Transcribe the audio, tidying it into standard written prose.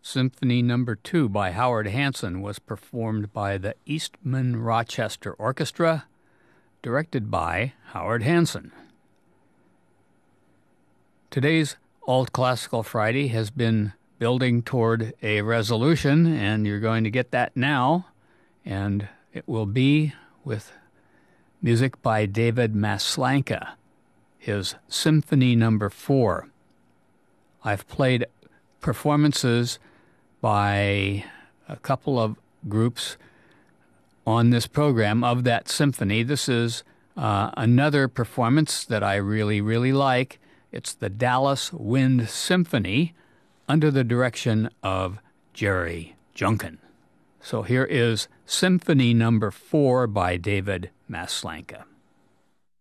Symphony No. 2 by Howard Hanson was performed by the Eastman Rochester Orchestra, directed by Howard Hanson. Today's Alt Classical Friday has been building toward a resolution, and you're going to get that now, and it will be with music by David Maslanka, his Symphony No. 4. I've played performances by a couple of groups on this program of that symphony. This is another performance that I really, really like. It's the Dallas Wind Symphony under the direction of Jerry Junkin. So here is Symphony No. 4 by David Maslanka.